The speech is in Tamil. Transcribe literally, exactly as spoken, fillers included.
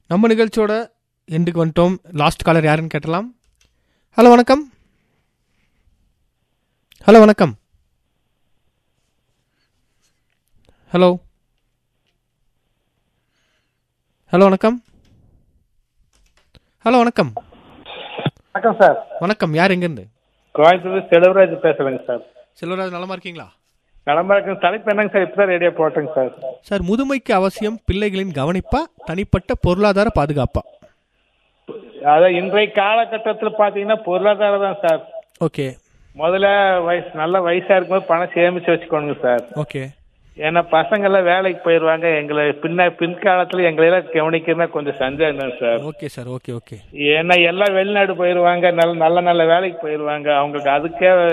நம்ம நிகழ்ச்சியோட எண்டுக்கு வந்துட்டோம். லாஸ்ட் காலர் யாருன்னு கேட்டலாம். ஹலோ வணக்கம். ஹலோ வணக்கம். ஹலோ ஹலோ வணக்கம். ஹலோ வணக்கம். வணக்கம் சார். வணக்கம். யார் எங்கேருந்து? கோயம்புத்தூர் செல்வராஜ் பேசுறேங்க சார். செல்வராஜ் நலமா இருக்கீங்களா? நலமா இருக்கு. தலைப்பு என்னங்க சார்? இப்போ ரேடியோ போட்டேங்க சார். சார், முதுமைக்கு அவசியம் பிள்ளைகளின் கவனிப்பா தனிப்பட்ட பொருளாதார பாதுகாப்பா? அதான் இன்றைய காலகட்டத்தில் பார்த்தீங்கன்னா பொருளாதாரம் தான் சார். ஓகே. முதல்ல வயசு நல்ல வயசா இருக்கும்போது பணம் சேமிச்சு வச்சுக்கோங்க சார். ஓகே. ஏன்னா பசங்கள்லாம் வேலைக்கு போயிடுவாங்க. எங்களை பின்ன பின்காலத்தில் எங்களையெல்லாம் கவனிக்கிறதுனா கொஞ்சம் சந்தேகம் தான் sir. Okay sir. Okay okay. ஏன்னா எல்லாம் வெளிநாடு போயிடுவாங்க, நல்ல நல்ல நல்ல வேலைக்கு போயிடுவாங்க. அவங்களுக்கு அதுக்கே